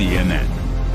CNN.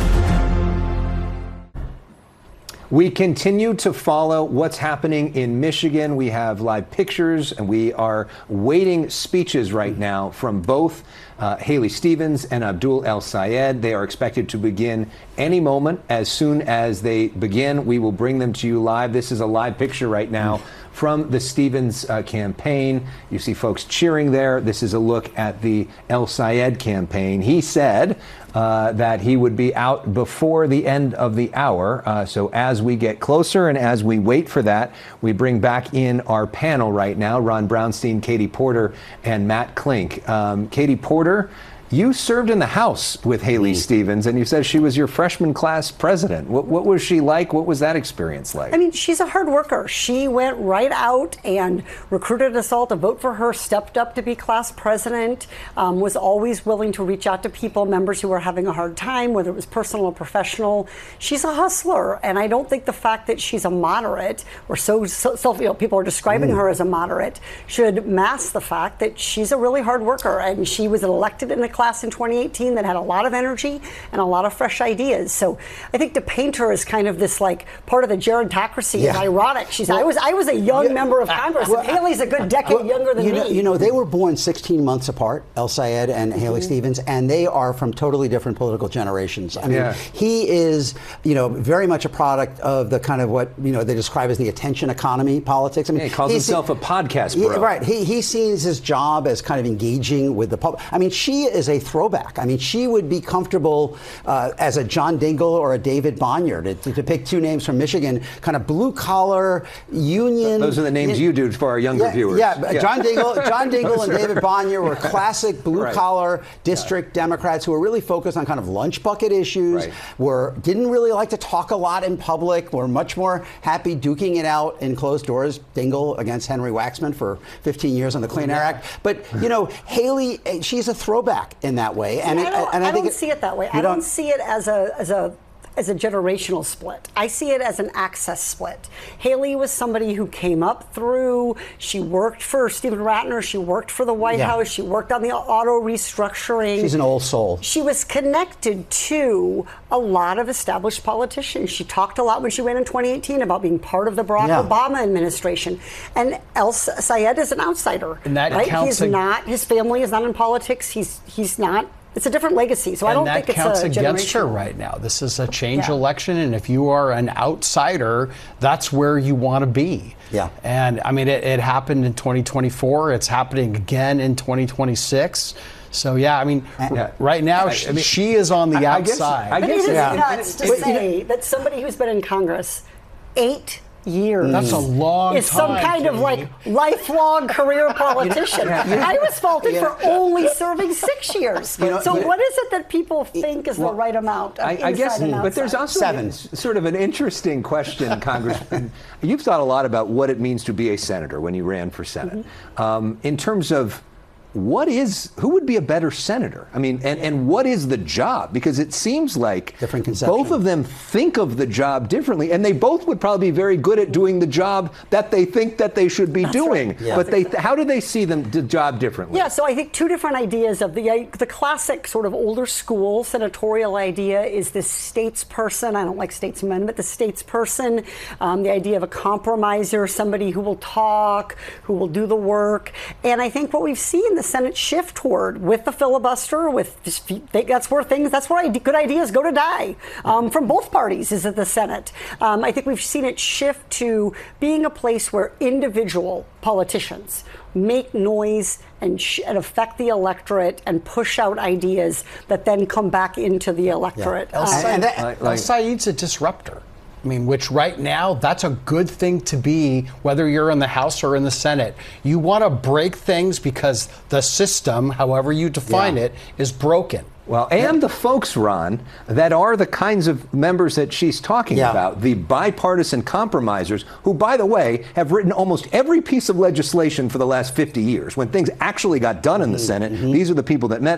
We continue to follow what's happening in Michigan. We have live pictures, and we are waiting speeches right now from both Haley Stevens and Abdul El-Sayed. They are expected to begin any moment. As soon as they begin, we will bring them to you live. This is a live picture right now from the Stevens campaign. You see folks cheering there. This is a look at the El-Sayed campaign. He said that he would be out before the end of the hour. So as we get closer and as we wait for that, we bring back in our panel right now, Ron Brownstein, Katie Porter, and Matt Klink. Katie Porter, you served in the House with Haley Stevens, and you said she was your freshman class president. What was she like? What was that experience like? I mean, she's a hard worker. She went right out and recruited us all to vote for her, stepped up to be class president, was always willing to reach out to people, members who were having a hard time, whether it was personal or professional. She's a hustler, and I don't think the fact that she's a moderate, or people are describing her as a moderate, should mask the fact that she's a really hard worker, and she was elected in the class in 2018 that had a lot of energy and a lot of fresh ideas. So I think to paint her as kind of this like part of the gerontocracy is ironic. I was a young member of Congress. And Haley's a good decade younger than me. You know, they were born 16 months apart, El-Sayed and Haley Stevens, and they are from totally different political generations. I mean, he is, very much a product of the kind of what, they describe as the attention economy politics. I mean, he calls himself a podcast bro. Right. He sees his job as kind of engaging with the public. I mean, she is a throwback. I mean, she would be comfortable as a John Dingell or a David Bonyer, to pick two names from Michigan, kind of blue collar union. Those are the names you do for our younger viewers. Yeah, John Dingell and David Bonyer were classic blue collar district Democrats who were really focused on kind of lunch bucket issues, didn't really like to talk a lot in public, were much more happy duking it out in closed doors. Dingell against Henry Waxman for 15 years on the Clean Air Act. But, Haley, she's a throwback in that way. And I don't see it that way. I don't see it as a generational split. I see it as an access split. Haley was somebody who came up through, she worked for Stephen Ratner, she worked for the White House, she worked on the auto restructuring. She's an old soul. She was connected to a lot of established politicians. She talked a lot when she ran in 2018 about being part of the Barack Obama administration. And El-Sayed is an outsider. And that counts. His family is not in politics. He's not. It's a different legacy, so I don't think it's a generational. And that counts against her right now. This is a change election, and if you are an outsider, that's where you want to be. Yeah. And, I mean, it happened in 2024. It's happening again in 2026. So, I mean, right now, she is on the outside. I guess it's nuts to say that somebody who's been in Congress 8 years. That's a long time. Is some kind of like lifelong career politician. I was faulted for only serving 6 years. So what is it that people think is the right amount of I guess, and outside? But there's also sort of an interesting question, Congressman. You've thought a lot about what it means to be a senator when you ran for Senate. In terms of who would be a better senator? I mean, and what is the job? Because it seems like both of them think of the job differently, and they both would probably be very good at doing the job that they think that they should be doing. Right. Yeah. But how do they see the job differently? Yeah, so I think two different ideas of the classic sort of older school senatorial idea is this statesperson. I don't like statesman, but the statesperson, the idea of a compromiser, somebody who will talk, who will do the work. And I think what we've seen the Senate shift toward with the filibuster, that's where good ideas go to die from both parties is at the Senate. I think we've seen it shift to being a place where individual politicians make noise and affect the electorate and push out ideas that then come back into the electorate. El-Sayed's a disruptor. I mean, which right now, that's a good thing to be, whether you're in the House or in the Senate. You want to break things because the system, however you define it, is broken. Well, and the folks, Ron, that are the kinds of members that she's talking about, the bipartisan compromisers, who, by the way, have written almost every piece of legislation for the last 50 years. When things actually got done in the Senate, these are the people that met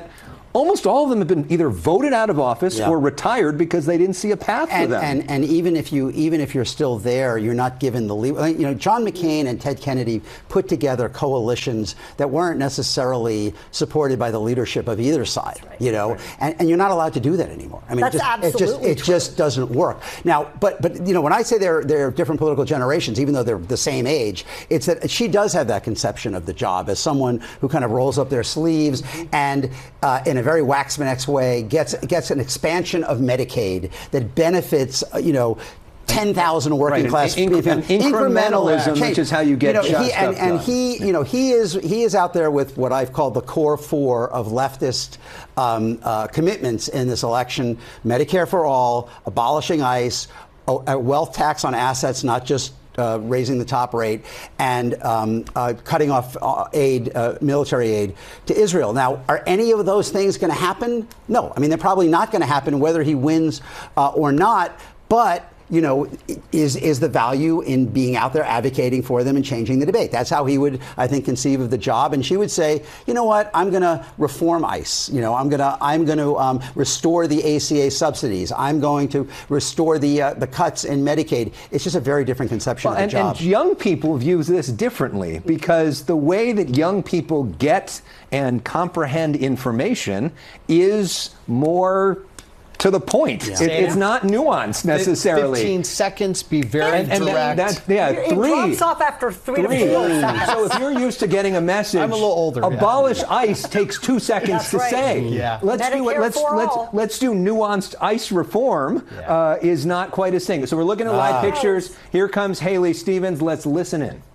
almost all of them have been either voted out of office or retired because they didn't see a path for them. And even if you're still there, you're not given the lead. You know, John McCain and Ted Kennedy put together coalitions that weren't necessarily supported by the leadership of either side. Right. You know, and you're not allowed to do that anymore. I mean, it just doesn't work. Now, but you know, when I say they're different political generations, even though they're the same age, it's that she does have that conception of the job as someone who kind of rolls up their sleeves and in a very Waxman-esque way gets an expansion of Medicaid that benefits, you know, 10,000 working class people. Incrementalism, which is how you get he is out there with what I've called the core four of leftist commitments in this election: Medicare for all, abolishing ICE, a wealth tax on assets, not just raising the top rate, and cutting off military aid to Israel. Now, are any of those things going to happen? No. I mean, they're probably not going to happen whether he wins or not. But you know, is the value in being out there advocating for them and changing the debate. That's how he would, I think, conceive of the job. And she would say, you know what, I'm going to reform ICE. You know, I'm going to restore the ACA subsidies. I'm going to restore the cuts in Medicaid. It's just a very different conception of the job. And young people view this differently because the way that young people get and comprehend information is more to the point. Yeah. It's not nuanced necessarily. 15 seconds, be very direct. It drops off after 3 to 4 seconds. So if you're used to getting a message, I'm a little older. Abolish ICE takes 2 seconds to say. Yeah. Let's do nuanced ICE reform. Is not quite a thing. So we're looking at live pictures. Here comes Haley Stevens. Let's listen in.